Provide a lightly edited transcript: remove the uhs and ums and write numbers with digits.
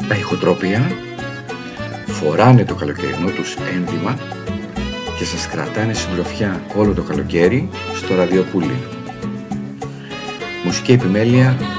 Τα ηχοτρόπια φοράνε το καλοκαιρινό τους ένδυμα και σας κρατάνε συντροφιά όλο το καλοκαίρι στο ραδιοπούλι. Μουσική επιμέλεια